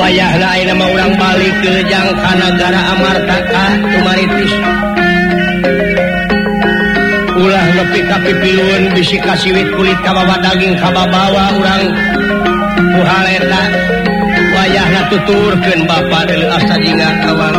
wayahna ayeuna mah urang balikeun ka nagara Amarta ka tumaritis. Ulah nepi ka pipilueun bisi kasiwit kulit ka bawa daging ka babawa urang kuhal eta wayahna tuturkeun bapa deuleu asa jingan awal.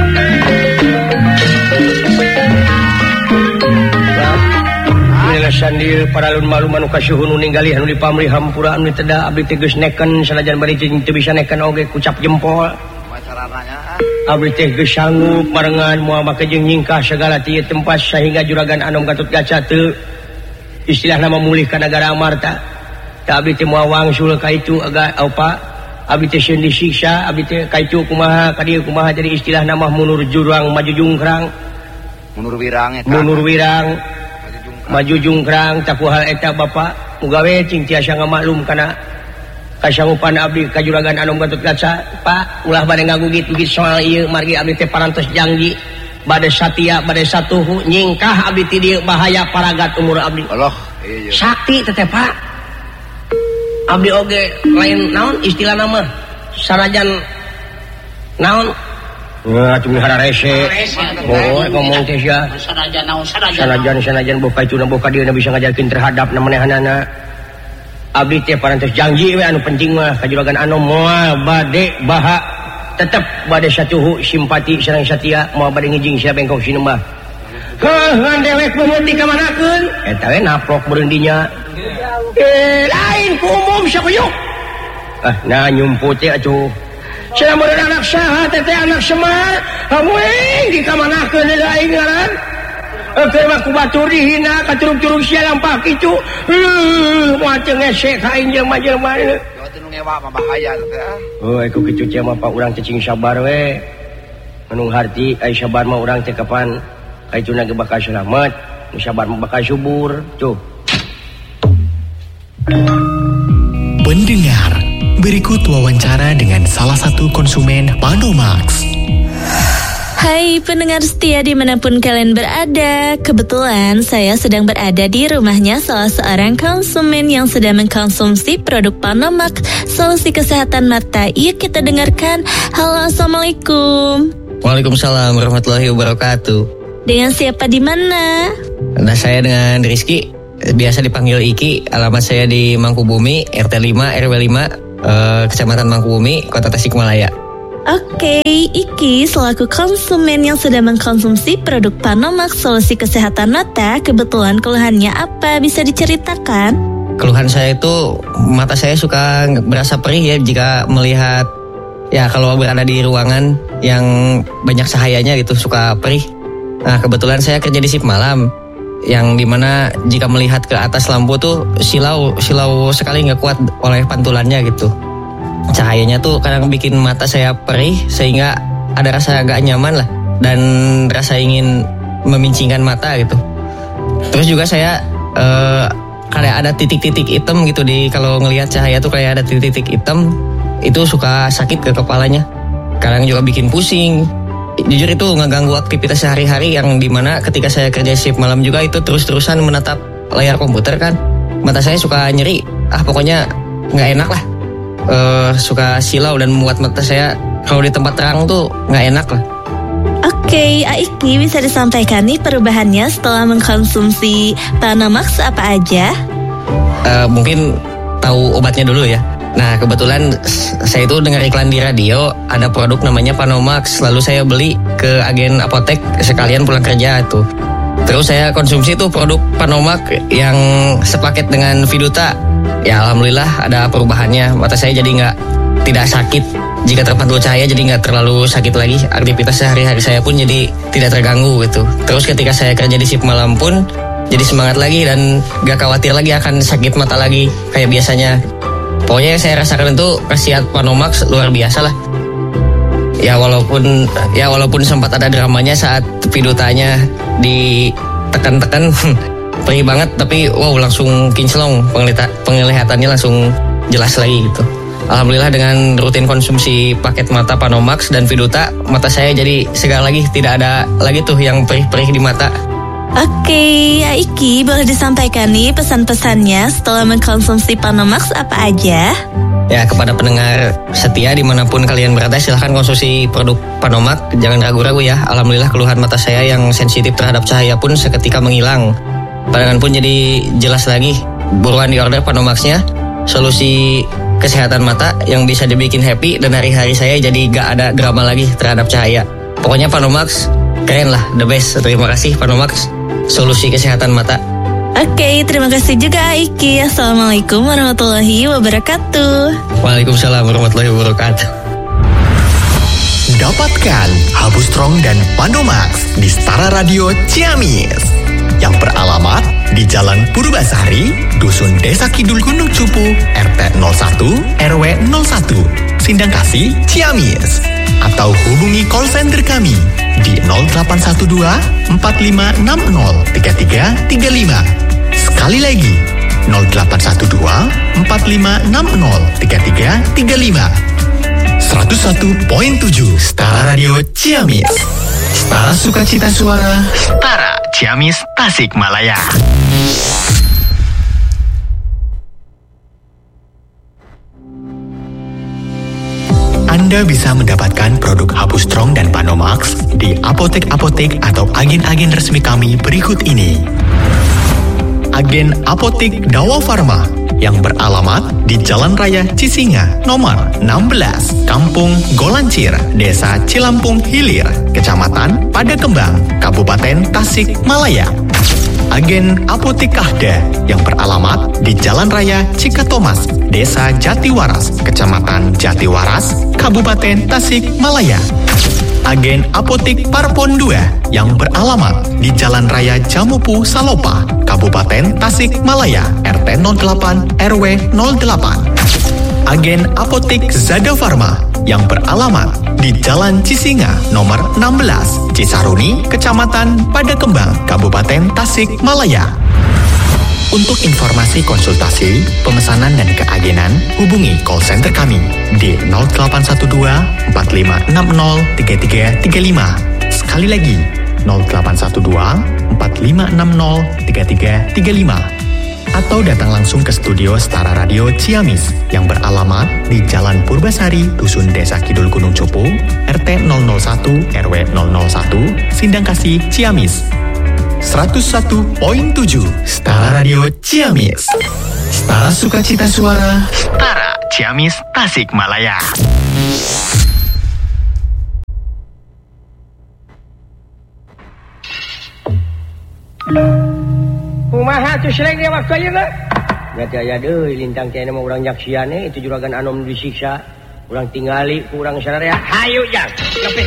Sandir paralun malu manu kasuhun nu ninggali anu dipamri hampura anu teda abdi teh geus neken sanajan bari teu bisa neken oge kucap jempol. Macarananya abdi teh geus sanggup marengan moal make jeung nyingkah segala ti tempat sehingga juragan Anom Gatotkaca teu istilahna memulih ka nagara Amarta. Da abdi teh moal wangsul ka itu aga apa abdi teh sieun disiksa abdi teh ka itu kumaha ka dieu kumaha jadi istilahna mah munur jurang maju jungkrang. Munur wirang eta. Munur wirang maju jungkrang takuhal eta bapa mugawe cing tiasa ngamaklum kana kasanggupan abdi ka juragan Anom Gatotkaca. Pak ulah bade ngagugit-gugit soal ieu margi abdi teh parantos janji bade satia bade satuhu nyingkah abdi ti dieu bahaya paragat umur abdi. Allah iya. Sakti teh Pak. Abdi oge lain naon istilahna mah sanajan naon cumi hararese boy ngomong teh sia sanajan boka itu boka dia bisa ngajarkeun terhadap manehanana abdi teh parantos janji we anu penting mah ka juragan Anom moal bade baha tetep bade satuhu simpati sareng satia moal bade ngijing sia bengkok sinu mah ngan dewek pemudi ka manakeun eta we naprok beureun dinya lain ku umum sakuyuk nah nyumput teh atuh cenah meureun anak saha teh anak Semar hamuing di ka manakeun lain ngaran keur mah ku batur dihina ka curug-curug sia lampak kitu moal teu ngese ka aing jelema-jelema ieu teu nu ngewa mah bahaya teh ku kitu teh mah urang teh cing sabar we anu harti ai sabar mah urang teh kapan ka ituna ge bakal selamat nu sabar mah bakal subur tuh. Pendengar, berikut wawancara dengan salah satu konsumen Panomax. Hai pendengar setia dimanapun kalian berada. Kebetulan saya sedang berada di rumahnya salah seorang konsumen yang sedang mengkonsumsi produk Panomax, solusi kesehatan mata. Yuk kita dengarkan. Halo, assalamualaikum. Waalaikumsalam warahmatullahi wabarakatuh. Dengan siapa di mana? Nah, saya dengan Rizky, biasa dipanggil Iki. Alamat saya di Mangkubumi, RT 5 RW 5, Kecamatan Mangkubumi, Kota Tasikmalaya. Oke, Iki selaku konsumen yang sudah mengkonsumsi produk Panomax solusi kesehatan mata, kebetulan keluhannya apa? Bisa diceritakan? Keluhan saya itu mata saya suka berasa perih ya jika melihat, ya kalau berada di ruangan yang banyak cahayanya gitu suka perih. Nah kebetulan saya kerja di shift malam, yang dimana jika melihat ke atas lampu tuh silau sekali nggak kuat oleh pantulannya gitu. Cahayanya tuh kadang bikin mata saya perih sehingga ada rasa agak nyaman lah dan rasa ingin memincingkan mata gitu. Terus juga saya kayak ada titik-titik hitam gitu di kalau ngelihat cahaya tuh kayak ada titik-titik hitam, itu suka sakit ke kepalanya. Kadang juga bikin pusing. Jujur itu ngeganggu aktivitas sehari-hari yang dimana ketika saya kerja shift malam juga itu terus-terusan menatap layar komputer kan. Mata saya suka nyeri, pokoknya nggak enak lah. Suka silau dan membuat mata saya kalau di tempat terang tuh nggak enak lah. Oke, Aiki bisa disampaikan nih perubahannya setelah mengkonsumsi Panomax apa aja? Mungkin tahu obatnya dulu ya. Nah kebetulan saya itu dengar iklan di radio ada produk namanya Panomax, lalu saya beli ke agen apotek sekalian pulang kerja itu. Terus saya konsumsi tuh produk Panomax yang sepaket dengan Viduta. Ya alhamdulillah ada perubahannya, mata saya jadi tidak sakit jika terpantul cahaya, jadi nggak terlalu sakit lagi. Aktivitas sehari-hari saya pun jadi tidak terganggu gitu. Terus ketika saya kerja di shift malam pun jadi semangat lagi dan gak khawatir lagi akan sakit mata lagi kayak biasanya. Pokoknya saya rasakan itu khasiat Panomax luar biasa lah. Ya walaupun sempat ada dramanya saat Vidutanya ditekan-tekan perih banget, tapi wow langsung kinclong, penglihatannya langsung jelas lagi gitu. Alhamdulillah dengan rutin konsumsi paket mata Panomax dan Viduta, mata saya jadi segar lagi, tidak ada lagi tuh yang perih-perih di mata. Oke, Aiki boleh disampaikan nih pesan-pesannya setelah mengkonsumsi Panomax apa aja? Ya, kepada pendengar setia dimanapun kalian berada, silahkan konsumsi produk Panomak. Jangan ragu-ragu ya. Alhamdulillah keluhan mata saya yang sensitif terhadap cahaya pun seketika menghilang. Pandangan pun jadi jelas lagi. Buruan di order Panomaxnya. Solusi kesehatan mata yang bisa dibikin happy dan hari-hari saya jadi gak ada drama lagi terhadap cahaya. Pokoknya Panomax keren lah, the best. Terima kasih Panomax, solusi kesehatan mata. Oke, terima kasih juga Iki. Assalamualaikum warahmatullahi wabarakatuh. Waalaikumsalam warahmatullahi wabarakatuh. Dapatkan Habu Strong dan Panomax di Setara Radio Ciamis yang beralamat di Jalan Purbasari, Dusun Desa Kidul Gunung Cupu, RT 01, RW 01, Sindangkasih, Ciamis. Atau hubungi call center kami di 0812 4560 3335. Sekali lagi, 0812 4560 3335. 101.7 Setara Radio Ciamis. Setara Sukacita Suara. Setara Ciamis Tasikmalaya. Anda bisa mendapatkan produk Habu Strong dan Panomax di apotek-apotek atau agen-agen resmi kami berikut ini. Agen Apotek Dawa Farma yang beralamat di Jalan Raya Cisinga, nomor 16, Kampung Golancir, Desa Cilampung Hilir, Kecamatan Padakembang, Kabupaten Tasikmalaya. Agen Apotek Kahda yang beralamat di Jalan Raya Cikatomas, Desa Jatiwaras, Kecamatan Jatiwaras, Kabupaten Tasikmalaya. Agen Apotek Parpon 2 yang beralamat di Jalan Raya Jamupu Salopa, Kabupaten Tasikmalaya, RT 08 RW 08. Agen Apotek Zada Farma yang beralamat di Jalan Cisinga nomor 16, Cisaruni, Kecamatan Padakembang, Kabupaten Tasikmalaya. Untuk informasi konsultasi, pemesanan dan keagenan, hubungi call center kami di 0812 4560 3335. Sekali lagi, 0812 4560 3335. Atau datang langsung ke studio Setara Radio Ciamis yang beralamat di Jalan Purbasari, Dusun Desa Kidul Gunung Cupu, RT 001 RW 001, Sindangkasih, Ciamis. 101.7 Setara Radio Ciamis. Setara Sukacita Suara. Setara Ciamis Tasikmalaya. Kumaha tuh seleng dia waktu aja gak? Berarti aja deh lintang kayaknya mau orang nyaksiannya itu juragan anom disiksa. Kurang tinggali, kurang sadar ya. Hayu jang.